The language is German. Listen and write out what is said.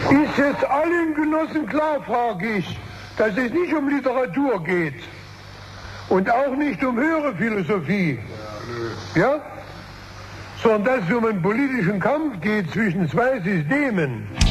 Ist jetzt allen Genossen klar, frage ich, dass es nicht um Literatur geht und auch nicht um höhere Philosophie, ja? Sondern dass es um einen politischen Kampf geht zwischen zwei Systemen.